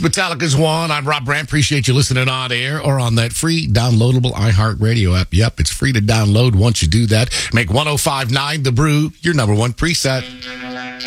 Metallica's One. I'm Rob Brandt. Appreciate you listening on air or on that free downloadable iHeartRadio app. Yep, it's free to download once you do that. Make 105.9 The Brew your number one preset.